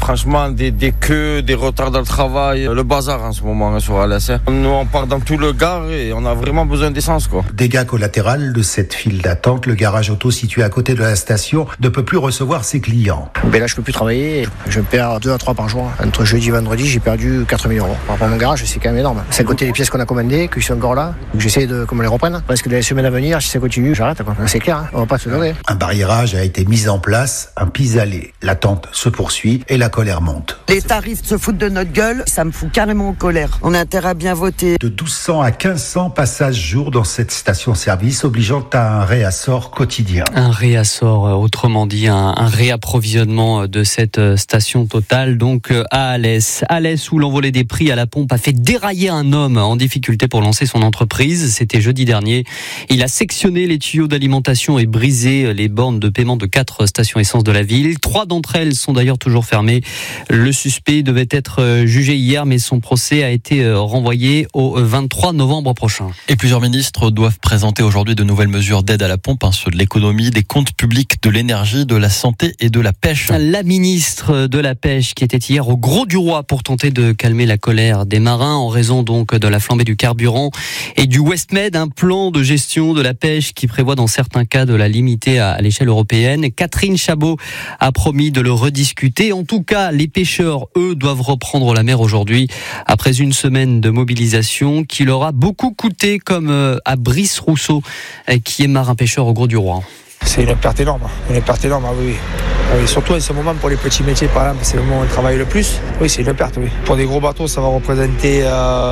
Franchement, des queues, des retards dans le travail, le bazar en ce moment sur Alès. Nous, on part dans tout le Gard et on a vraiment besoin d'essence, quoi. Dégâts collatéraux de cette file d'attente, le garage auto situé à côté de la station ne peut plus recevoir ses clients. Là, je peux plus travailler. Je perds 2 à 3 par jour. Entre jeudi et vendredi, j'ai perdu 4 000 euros. Par rapport à mon garage, c'est quand même énorme. C'est à côté des pièces qu'on a commandées, qui sont encore là. Donc, j'essaie de les reprendre. Parce que dans les semaines à venir, si ça continue, j'arrête, quoi. C'est clair, on va pas se donner. Un barriérage a été mis en place, un pis-aller. L'attente se poursuit et la colère monte. Les tarifs se foutent de notre gueule, ça me fout carrément en colère. On a intérêt à bien voter. De 1200 à 1500 passages jour dans cette station-service, obligeant à un réassort quotidien. Un réassort, autrement dit, un réapprovisionnement de cette station Total, donc à Alès. Alès, où l'envolée des prix à la pompe a fait dérailler un homme en difficulté pour lancer son entreprise. C'était jeudi dernier. Il a sectionné les tuyaux d'alimentation et brisé les bornes de paiement de 4 stations essence de la ville. 3 d'entre elles sont d'ailleurs toujours fermées. Le suspect devait être jugé hier, mais son procès a été renvoyé au 23 novembre prochain. Et plusieurs ministres doivent présenter aujourd'hui de nouvelles mesures d'aide à la pompe, ceux de l'économie, des comptes publics, de l'énergie, de la santé et de la pêche. La ministre de la Pêche qui était hier au Gros du Roi pour tenter de calmer la colère des marins en raison donc de la flambée du carburant et du Westmed, un plan de gestion de la pêche qui prévoit dans certains cas de la limiter à l'échelle européenne. Catherine Chabot a promis de le rediscuter. En tout cas, les pêcheurs, eux, doivent reprendre la mer aujourd'hui après une semaine de mobilisation qui leur a beaucoup coûté, comme à Brice Rousseau, qui est marin-pêcheur au Gros du Roi. C'est une perte énorme, oui. Oui, surtout en ce moment pour les petits métiers, par exemple, c'est le moment où on travaille le plus. Oui, c'est une perte, oui. Pour des gros bateaux, ça va représenter,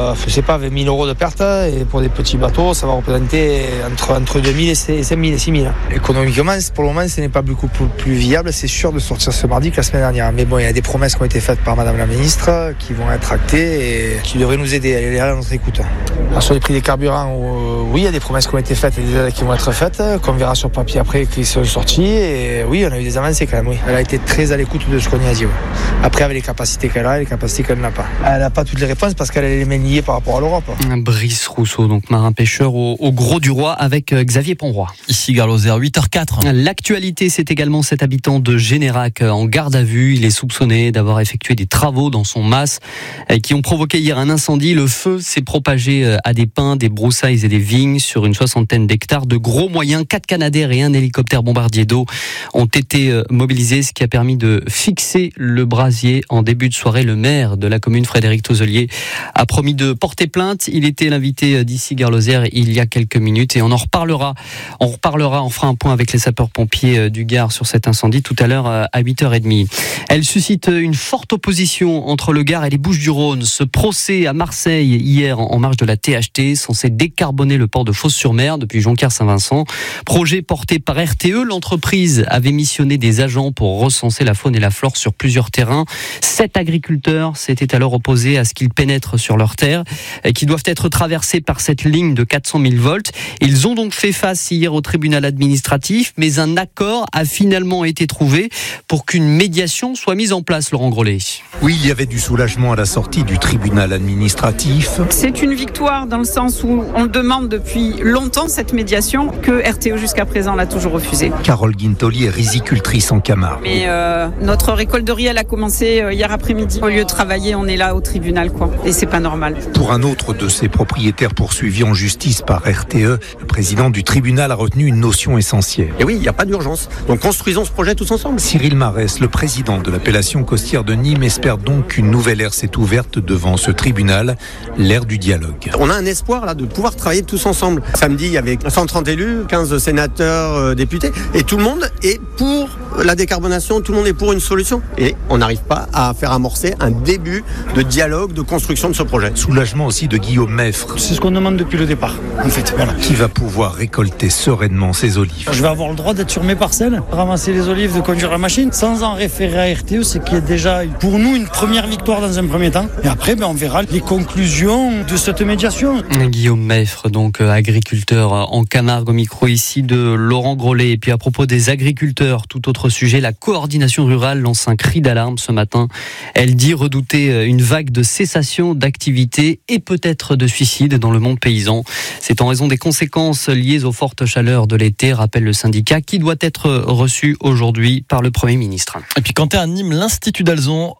20 000 euros de perte. Et pour des petits bateaux, ça va représenter entre 2 000 et 5 000 et 6 000. Économiquement, pour le moment, ce n'est pas beaucoup plus viable. C'est sûr de sortir ce mardi que la semaine dernière. Mais bon, il y a des promesses qui ont été faites par Madame la Ministre qui vont être actées et qui devraient nous aider. Elle est à notre écoute. Alors, sur les prix des carburants, oui, il y a des promesses qui ont été faites et des aides qui vont être faites, qu'on verra sur papier après qui sont sortis. Et oui, on a eu des avancées quand même. Oui. Elle a été très à l'écoute de ce qu'on y a dit. Oui. Après, avec les capacités qu'elle a et les capacités qu'elle n'a pas. Elle n'a pas toutes les réponses parce qu'elle a les mains liées par rapport à l'Europe. Brice Rousseau, donc marin-pêcheur au Gros du Roi avec Xavier Ponroy. Ici, Gare Lozère, 8h04. L'actualité, c'est également cet habitant de Générac en garde à vue. Il est soupçonné d'avoir effectué des travaux dans son mas qui ont provoqué hier un incendie. Le feu s'est propagé à des pins, des broussailles et des vignes sur une 60aine d'hectares. De gros moyens, 4 Canadair et un hélicoptère bombardier d'eau ont été mobilisés, ce qui a permis de fixer le brasier en début de soirée. Le maire de la commune, Frédéric Tozelier, a promis de porter plainte. Il était l'invité d'ici Gare Lozère il y a quelques minutes et on en reparlera. On fera un point avec les sapeurs-pompiers du Gard sur cet incendie tout à l'heure à 8h30. Elle suscite une forte opposition entre le Gard et les Bouches-du-Rhône. Ce procès à Marseille hier en marge de la THT, censé décarboner le port de Fos-sur-Mer depuis Jonquière-Saint-Vincent. Projet porté par RTE. L'entreprise avait missionné des agents pour recenser la faune et la flore sur plusieurs terrains. 7 agriculteurs s'étaient alors opposés à ce qu'ils pénètrent sur leurs terres, qui doivent être traversées par cette ligne de 400 000 volts. Ils ont donc fait face hier au tribunal administratif, mais un accord a finalement été trouvé pour qu'une médiation soit mise en place, Laurent Grollet. Oui, il y avait du soulagement à la sortie du tribunal administratif. C'est une victoire dans le sens où on demande depuis longtemps cette médiation, que RTE jusqu'à présent l'a toujours refusée. Carole Guintoli est rizicultrice en Camargue. Mais notre récolte de riz, elle a commencé hier après-midi. Au lieu de travailler, on est là au tribunal, quoi. Et c'est pas normal. Pour un autre de ses propriétaires poursuivis en justice par RTE, le président du tribunal a retenu une notion essentielle. Et oui, il n'y a pas d'urgence. Donc construisons ce projet tous ensemble. Cyril Marès, le président de l'appellation costière de Nîmes, espère donc qu'une nouvelle ère s'est ouverte devant ce tribunal, l'ère du dialogue. On a un espoir là de pouvoir travailler tous ensemble. Samedi, il y avait 130 élus, 15 sénateurs, députés, et tout le monde est pour la décarbonation, tout le monde est pour une solution. Et on n'arrive pas à faire amorcer un début de dialogue, de construction de ce projet. Soulagement aussi de Guillaume Meffre. C'est ce qu'on demande depuis le départ, en fait. Voilà. Qui va pouvoir récolter sereinement ses olives. Je vais avoir le droit d'être sur mes parcelles, ramasser les olives, de conduire la machine, sans en référer à RTE, ce qui est déjà pour nous une première victoire dans un premier temps. Et après, on verra les conclusions de cette médiation. Guillaume Meffre, donc agriculteur en Camargue, au micro ici de Laurent Grollet. Et puis à propos des agriculteurs, tout autre sujet, la coordination rurale lance un cri d'alarme ce matin. Elle dit redouter une vague de cessation d'activité et peut-être de suicide dans le monde paysan. C'est en raison des conséquences liées aux fortes chaleurs de l'été, rappelle le syndicat, qui doit être reçu aujourd'hui par le Premier ministre. Et puis quand t'es à Nîmes, l'Institut d'Alzon